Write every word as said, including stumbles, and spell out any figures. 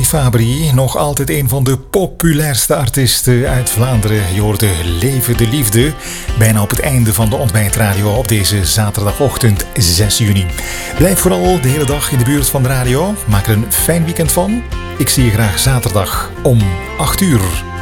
Fabry, nog altijd een van de populairste artiesten uit Vlaanderen. Je hoorde Leven de Liefde, bijna op het einde van de ontbijtradio op deze zaterdagochtend zes juni. Blijf vooral de hele dag in de buurt van de radio. Maak er een fijn weekend van. Ik zie je graag zaterdag om acht uur.